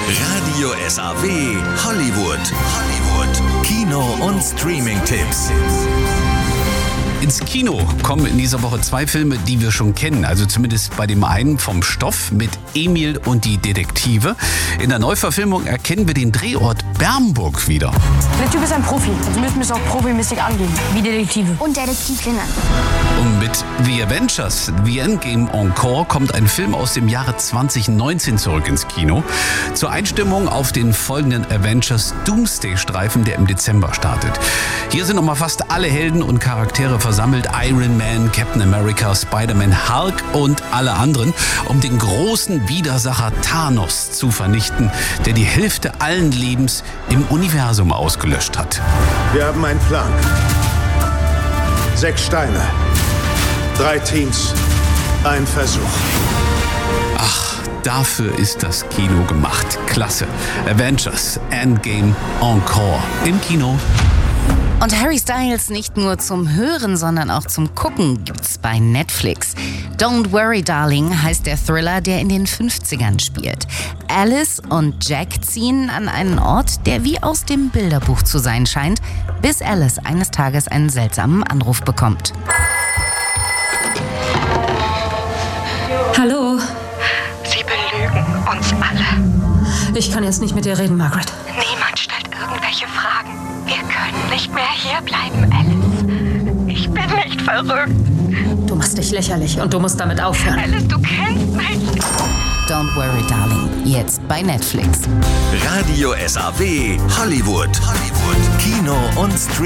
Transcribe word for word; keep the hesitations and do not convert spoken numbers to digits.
Radio S A W Hollywood. Hollywood. Kino- und Streaming-Tipps. Ins Kino kommen in dieser Woche zwei Filme, die wir schon kennen. Also zumindest bei dem einen vom Stoff mit Emil und die Detektive. In der Neuverfilmung erkennen wir den Drehort Bernburg wieder. Der Typ ist ein Profi, also müssen wir es auch profimäßig angehen, wie Detektive. Und Detektivin. Und mit The Avengers, The Endgame Encore, kommt ein Film aus dem Jahre zwanzig neunzehn zurück ins Kino. Zur Einstimmung auf den folgenden Avengers Doomsday-Streifen, der im Dezember startet. Hier sind nochmal fast alle Helden und Charaktere versammelt. Iron Man, Captain America, Spider-Man, Hulk und alle anderen, um den großen Widersacher Thanos zu vernichten, der die Hälfte allen Lebens im Universum ausgelöscht hat. Wir haben einen Plan. Sechs Steine. Drei Teams. Ein Versuch. Ach, dafür ist das Kino gemacht. Klasse. Avengers Endgame Encore im Kino. Und Harry Styles nicht nur zum Hören, sondern auch zum Gucken gibt's bei Netflix. Don't Worry Darling heißt der Thriller, der in den fünfzigern spielt. Alice und Jack ziehen an einen Ort, der wie aus dem Bilderbuch zu sein scheint, bis Alice eines Tages einen seltsamen Anruf bekommt. Hallo, Sie belügen uns alle. ich kann jetzt nicht mit dir reden, Margaret. Niemand stellt irgendwelche Fragen. Wir können nicht mehr hierbleiben, Alice. Ich bin nicht verrückt. Du machst dich lächerlich und du musst damit aufhören. Alice, du kennst mich. Don't Worry Darling, jetzt bei Netflix. Radio S A W Hollywood. Hollywood. Kino- und Streaming.